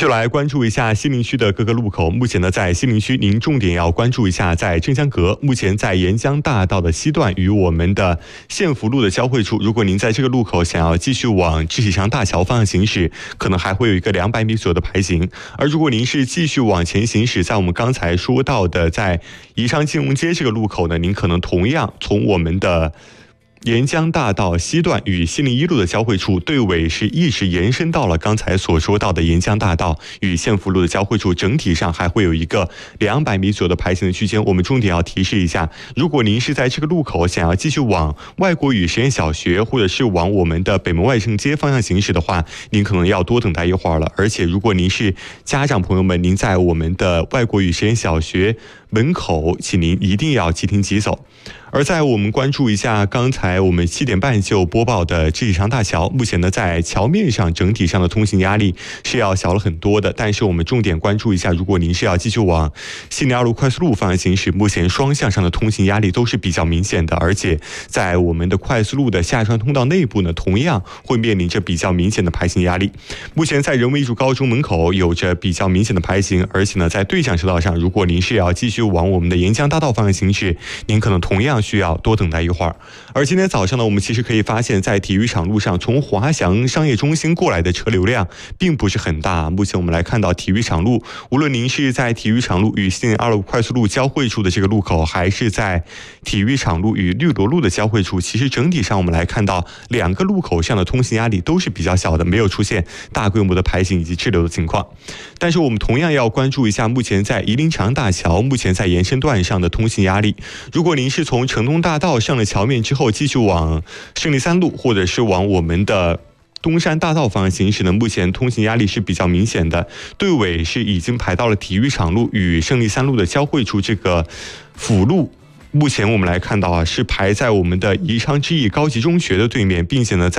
续来关注一下西陵区的各个路口。目前呢，在西陵区，您重点要关注一下在镇江阁。目前在沿江大道的西段与我们的县福路的交汇处，如果您在这个路口想要继续往知喜长大桥方向行驶，可能还会有一个200米左右的排行。而如果您是继续往前行驶，在我们刚才说到的在宜昌金融街这个路口呢，您可能同样从我们的沿江大道西段与西陵一路的交汇处，队尾是一直延伸到了刚才所说到的沿江大道与县福路的交汇处，整体上还会有一个200米左右的排行的区间。我们重点要提示一下，如果您是在这个路口想要继续往外国语实验小学或者是往我们的北门外圣街方向行驶的话，您可能要多等待一会儿了。而且如果您是家长朋友们，您在我们的外国语实验小学门口，请您一定要即停即走。而在我们关注一下刚才我们7点半就播报的知喜长大桥，目前呢在桥面上整体上的通行压力是要小了很多的，但是我们重点关注一下，如果您是要继续往西陵2路快速路方向行驶，目前双向上的通行压力都是比较明显的，而且在我们的快速路的下穿通道内部呢，同样会面临着比较明显的排行压力。目前在人文艺术高中门口有着比较明显的排行，而且呢在对向车道上，如果您是要继续往我们的沿江大道方向行驶，您可能同样需要多等待一会儿。而今天早上呢，我们其实可以发现，在体育场路上，从华翔商业中心过来的车流量并不是很大。目前我们来看到体育场路，无论您是在体育场路与西陵2路快速路交汇处的这个路口，还是在体育场路与绿萝路的交汇处，其实整体上我们来看到2个路口上的通行压力都是比较小的，没有出现大规模的排行以及滞留的情况。但是我们同样要关注一下，目前在宜陵长大桥目前在延伸段上的通行压力。如果您是从城东大道上了桥面之后，继续往胜利3路或者是往我们的东山大道方向行驶呢，目前通行压力是比较明显的，队尾是已经排到了体育场路与胜利3路的交汇处这个辅路。目前我们来看到是排在我们的宜昌之翼高级中学的对面，并且呢